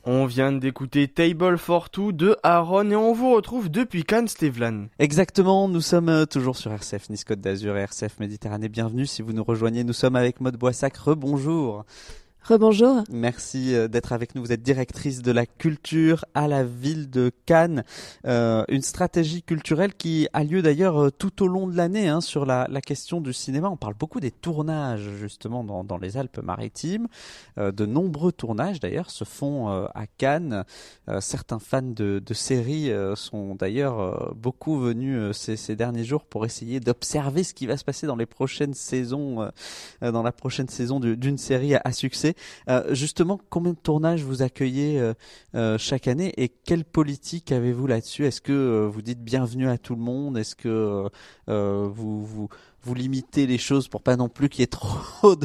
On vient d'écouter Table for Two de Aaron et on vous retrouve depuis Cannes, Stevlan. Exactement, nous sommes toujours sur RCF Nice Côte d'Azur et RCF Méditerranée. Bienvenue si vous nous rejoignez, nous sommes avec Maude Boissac. Rebonjour. Rebonjour. Merci d'être avec nous. Vous êtes directrice de la culture à la ville de Cannes. Une stratégie culturelle qui a lieu d'ailleurs tout au long de l'année sur la question du cinéma. On parle beaucoup des tournages justement dans les Alpes-Maritimes. De nombreux tournages d'ailleurs se font à Cannes. Certains fans de séries sont d'ailleurs beaucoup venus ces derniers jours pour essayer d'observer ce qui va se passer dans les prochaines saisons, dans la prochaine saison d'une série à succès. Justement, combien de tournages vous accueillez chaque année et quelle politique avez-vous là-dessus? Est-ce que vous dites bienvenue à tout le monde? Est-ce que vous limitez les choses pour pas non plus qu'il y ait trop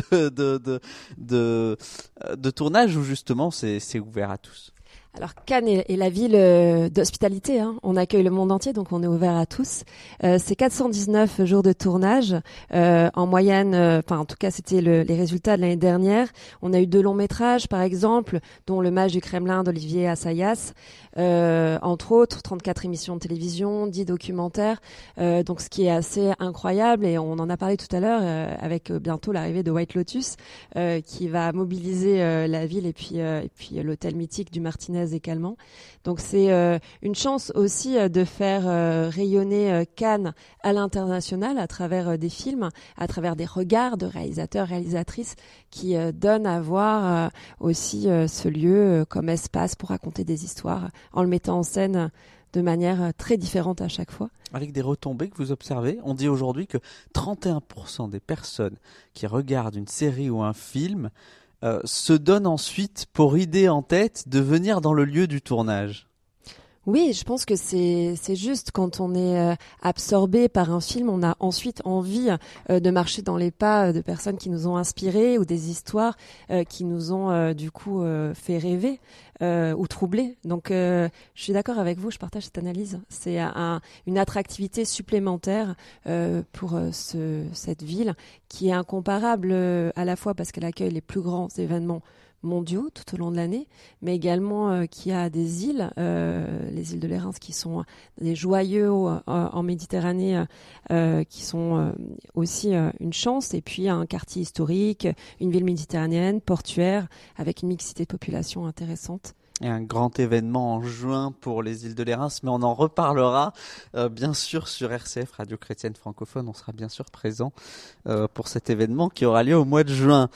de tournages ou justement c'est ouvert à tous? Alors Cannes est la ville d'hospitalité, hein. On accueille le monde entier, donc on est ouvert à tous. C'est 419 jours de tournage. En moyenne, en tout cas c'était les résultats de l'année dernière. On a eu 2 longs métrages par exemple, dont Le Mage du Kremlin d'Olivier Assayas, entre autres, 34 émissions de télévision, 10 documentaires. Donc ce qui est assez incroyable, et on en a parlé tout à l'heure avec bientôt l'arrivée de White Lotus, qui va mobiliser la ville et puis l'hôtel mythique du Martinez également. Donc c'est une chance aussi de faire rayonner Cannes à l'international à travers des films, à travers des regards de réalisateurs, réalisatrices qui donnent à voir aussi ce lieu comme espace pour raconter des histoires en le mettant en scène de manière très différente à chaque fois. Avec des retombées que vous observez, on dit aujourd'hui que 31% des personnes qui regardent une série ou un film se donnent ensuite pour idée en tête de venir dans le lieu du tournage. Oui, je pense que c'est juste quand on est absorbé par un film, on a ensuite envie de marcher dans les pas de personnes qui nous ont inspirés ou des histoires qui nous ont du coup fait rêver ou troubler. Donc je suis d'accord avec vous, je partage cette analyse. C'est une attractivité supplémentaire pour cette ville qui est incomparable à la fois parce qu'elle accueille les plus grands événements mondiaux tout au long de l'année, mais également qui a des îles, les îles de l'Érins qui sont des joyaux en Méditerranée, qui sont aussi une chance, et puis un quartier historique, une ville méditerranéenne, portuaire, avec une mixité de population intéressante. Et un grand événement en juin pour les îles de l'Érins, mais on en reparlera bien sûr sur RCF, Radio Chrétienne Francophone. On sera bien sûr présent pour cet événement qui aura lieu au mois de juin.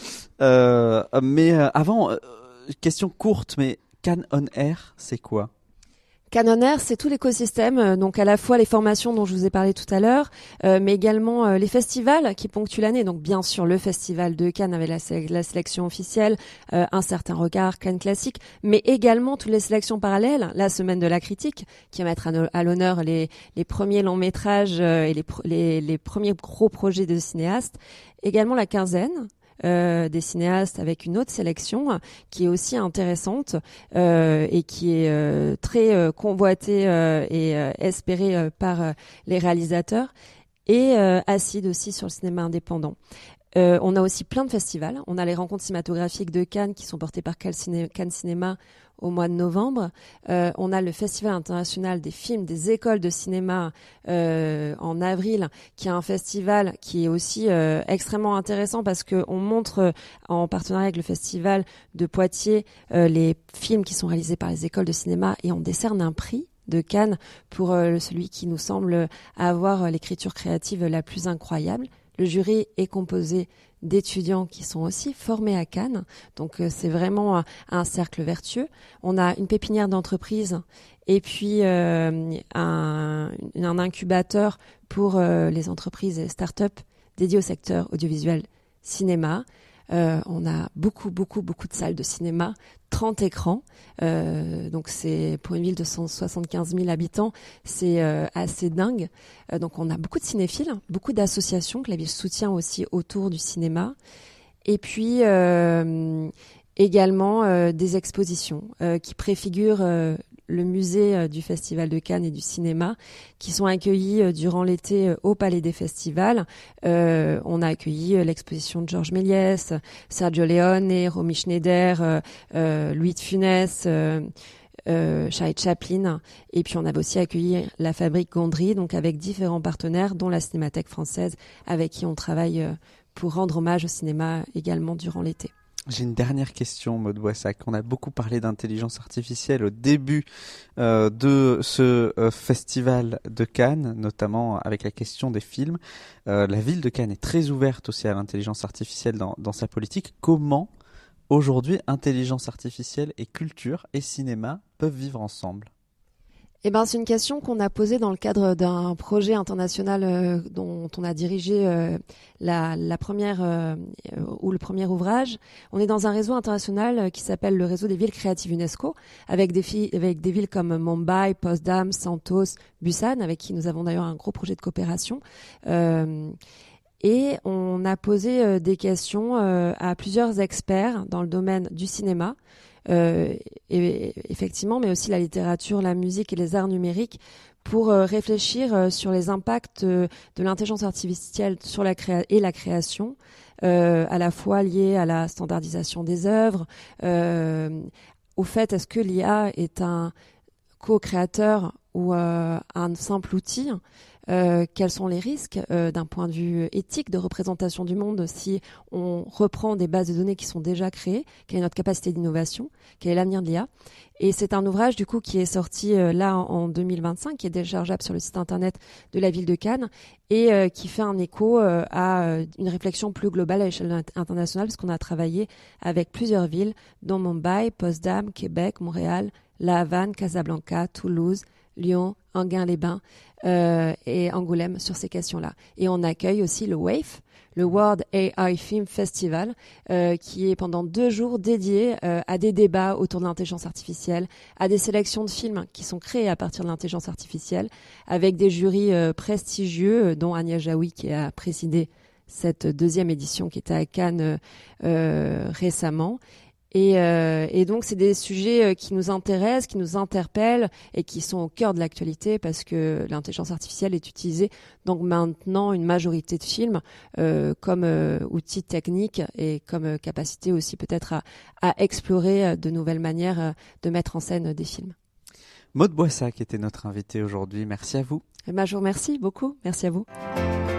Mais avant, question courte, mais Cannes On Air, c'est quoi ? Cannes On Air, c'est tout l'écosystème, donc à la fois les formations dont je vous ai parlé tout à l'heure, mais également les festivals qui ponctuent l'année. Donc bien sûr le festival de Cannes avec la sélection officielle, un certain regard, Cannes classique, mais également toutes les sélections parallèles, la semaine de la critique qui va mettre à l'honneur les premiers longs métrages et les premiers gros projets de cinéastes, également la quinzaine. Des cinéastes avec une autre sélection qui est aussi intéressante et qui est très convoitée et espérée par les réalisateurs, et Acide aussi sur le cinéma indépendant. On a aussi plein de festivals. On a les rencontres cinématographiques de Cannes qui sont portées par Cannes Cinéma au mois de novembre. On a le Festival international des films des écoles de cinéma en avril, qui est un festival qui est aussi extrêmement intéressant parce qu'on montre en partenariat avec le Festival de Poitiers les films qui sont réalisés par les écoles de cinéma, et on décerne un prix de Cannes pour celui qui nous semble avoir l'écriture créative la plus incroyable. Le jury est composé d'étudiants qui sont aussi formés à Cannes, donc c'est vraiment un cercle vertueux. On a une pépinière d'entreprises et puis un incubateur pour les entreprises et start-up dédiées au secteur audiovisuel cinéma. On a beaucoup de salles de cinéma, 30 écrans, donc c'est pour une ville de 175 000 habitants, c'est assez dingue. Donc on a beaucoup de cinéphiles, beaucoup d'associations que la ville soutient aussi autour du cinéma, et puis également des expositions qui préfigurent le musée du Festival de Cannes et du cinéma, qui sont accueillis durant l'été au Palais des Festivals. On a accueilli l'exposition de Georges Méliès, Sergio Leone, Romy Schneider, Louis de Funès, Charlie Chaplin, et puis on avait aussi accueilli la Fabrique Gondry, donc avec différents partenaires, dont la Cinémathèque française, avec qui on travaille pour rendre hommage au cinéma également durant l'été. J'ai une dernière question, Maud Boissac. On a beaucoup parlé d'intelligence artificielle au début de ce festival de Cannes, notamment avec la question des films. La ville de Cannes est très ouverte aussi à l'intelligence artificielle dans sa politique. Comment, aujourd'hui, intelligence artificielle et culture et cinéma peuvent vivre ensemble ? Eh ben, c'est une question qu'on a posée dans le cadre d'un projet international dont on a dirigé la première ou le premier ouvrage. On est dans un réseau international qui s'appelle le réseau des villes créatives UNESCO, avec des villes comme Mumbai, Potsdam, Santos, Busan, avec qui nous avons d'ailleurs un gros projet de coopération. Et on a posé des questions à plusieurs experts dans le domaine du cinéma, et effectivement, mais aussi la littérature, la musique et les arts numériques, pour réfléchir sur les impacts de l'intelligence artificielle sur la création, à la fois liés à la standardisation des œuvres, au fait est-ce que l'IA est un co-créateur ou un simple outil. Quels sont les risques d'un point de vue éthique de représentation du monde si on reprend des bases de données qui sont déjà créées, quelle est notre capacité d'innovation, quel est l'avenir de l'IA. Et c'est un ouvrage du coup qui est sorti là en 2025, qui est téléchargeable sur le site internet de la ville de Cannes et qui fait un écho à une réflexion plus globale à l'échelle internationale, parce qu'on a travaillé avec plusieurs villes, dont Mumbai, Potsdam, Québec, Montréal, La Havane, Casablanca, Toulouse, Lyon, Enghien-les-Bains et Angoulême sur ces questions-là. Et on accueille aussi le WAFE, le World AI Film Festival, qui est pendant 2 jours dédié à des débats autour de l'intelligence artificielle, à des sélections de films qui sont créés à partir de l'intelligence artificielle, avec des jurys prestigieux, dont Agnès Jaoui qui a présidé cette 2e édition qui était à Cannes récemment. Et donc, c'est des sujets qui nous intéressent, qui nous interpellent et qui sont au cœur de l'actualité, parce que l'intelligence artificielle est utilisée donc maintenant une majorité de films comme outil technique et comme capacité aussi peut-être à explorer de nouvelles manières de mettre en scène des films. Maud Boissac était notre invitée aujourd'hui. Merci à vous. Je vous remercie beaucoup. Merci à vous.